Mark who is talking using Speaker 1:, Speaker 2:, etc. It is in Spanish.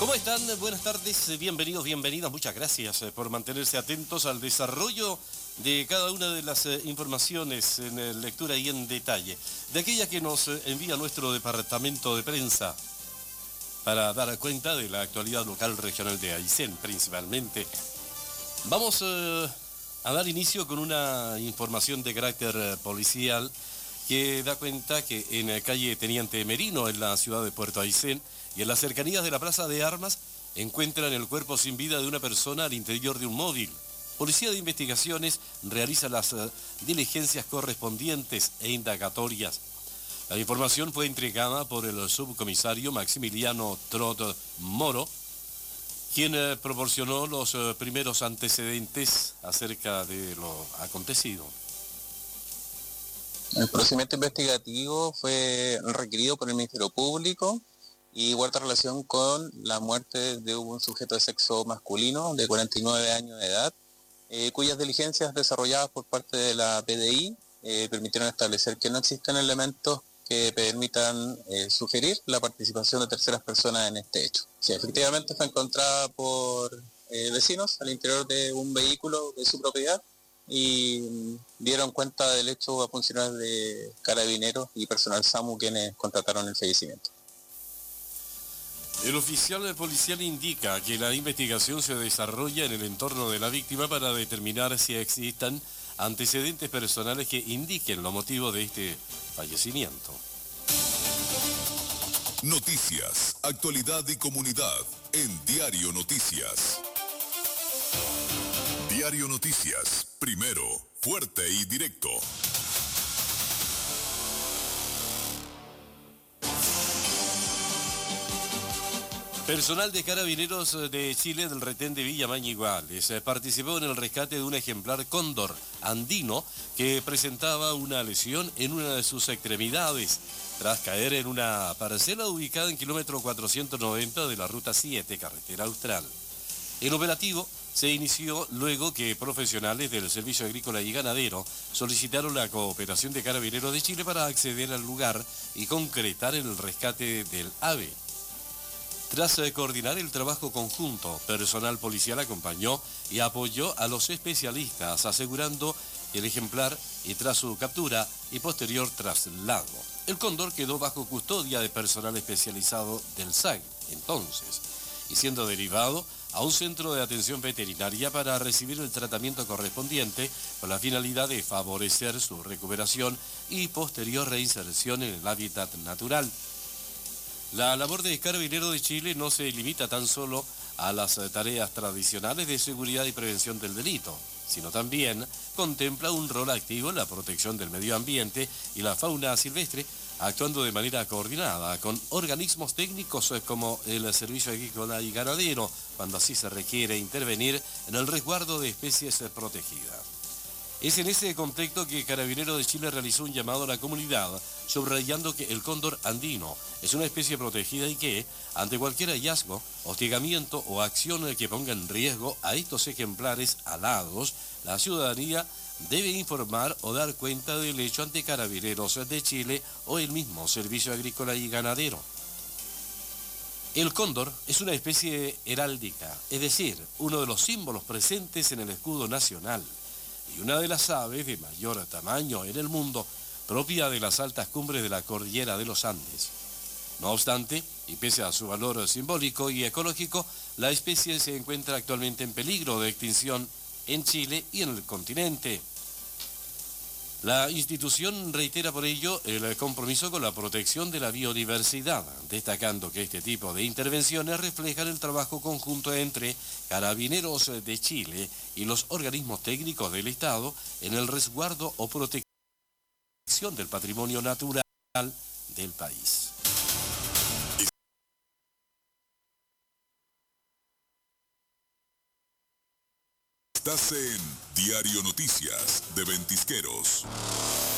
Speaker 1: ¿Cómo están? Buenas tardes, bienvenidos, bienvenidas. Muchas gracias por mantenerse atentos al desarrollo de cada una de las informaciones en lectura y en detalle. De aquella que nos envía nuestro departamento de prensa para dar cuenta de la actualidad local regional de Aysén, principalmente. Vamos a dar inicio con una información de carácter policial que da cuenta que en calle Teniente Merino, en la ciudad de Puerto Aysén, y en las cercanías de la Plaza de Armas, encuentran el cuerpo sin vida de una persona al interior de un móvil. Policía de Investigaciones realiza las diligencias correspondientes e indagatorias. La información fue entregada por el subcomisario Maximiliano Trot Moro, quien proporcionó los primeros antecedentes acerca de lo acontecido.
Speaker 2: El procedimiento investigativo fue requerido por el Ministerio Público y guarda relación con la muerte de un sujeto de sexo masculino de 49 años de edad, cuyas diligencias desarrolladas por parte de la PDI permitieron establecer que no existen elementos que permitan sugerir la participación de terceras personas en este hecho. Sí, efectivamente fue encontrada por vecinos al interior de un vehículo de su propiedad y dieron cuenta del hecho a funcionarios de Carabineros y personal SAMU quienes contrataron el fallecimiento.
Speaker 1: El oficial policial indica que la investigación se desarrolla en el entorno de la víctima para determinar si existan antecedentes personales que indiquen los motivos de este fallecimiento.
Speaker 3: Noticias, actualidad y comunidad en Diario Noticias. Diario Noticias, primero, fuerte y directo.
Speaker 1: Personal de Carabineros de Chile del retén de Villa Mañiguales participó en el rescate de un ejemplar cóndor andino que presentaba una lesión en una de sus extremidades tras caer en una parcela ubicada en kilómetro 490 de la Ruta 7, carretera austral. El operativo se inició luego que profesionales del Servicio Agrícola y Ganadero solicitaron la cooperación de Carabineros de Chile para acceder al lugar y concretar el rescate del ave. Tras coordinar el trabajo conjunto, personal policial acompañó y apoyó a los especialistas, asegurando el ejemplar y tras su captura y posterior traslado. El cóndor quedó bajo custodia de personal especializado del SAG, entonces, y siendo derivado a un centro de atención veterinaria para recibir el tratamiento correspondiente con la finalidad de favorecer su recuperación y posterior reinserción en el hábitat natural. La labor de Carabineros de Chile no se limita tan solo a las tareas tradicionales de seguridad y prevención del delito, sino también contempla un rol activo en la protección del medio ambiente y la fauna silvestre, actuando de manera coordinada con organismos técnicos como el Servicio Agrícola y Ganadero, cuando así se requiere intervenir en el resguardo de especies protegidas. Es en ese contexto que Carabineros de Chile realizó un llamado a la comunidad, subrayando que el cóndor andino es una especie protegida y que, ante cualquier hallazgo, hostigamiento o acción que ponga en riesgo a estos ejemplares alados, la ciudadanía debe informar o dar cuenta del hecho ante Carabineros de Chile o el mismo Servicio Agrícola y Ganadero. El cóndor es una especie heráldica, es decir, uno de los símbolos presentes en el escudo nacional, y una de las aves de mayor tamaño en el mundo, propia de las altas cumbres de la cordillera de los Andes. No obstante, y pese a su valor simbólico y ecológico, la especie se encuentra actualmente en peligro de extinción en Chile y en el continente. La institución reitera por ello el compromiso con la protección de la biodiversidad, destacando que este tipo de intervenciones reflejan el trabajo conjunto entre Carabineros de Chile y los organismos técnicos del Estado en el resguardo o protección del patrimonio natural del país.
Speaker 3: Estás en Diario Noticias de Ventisqueros.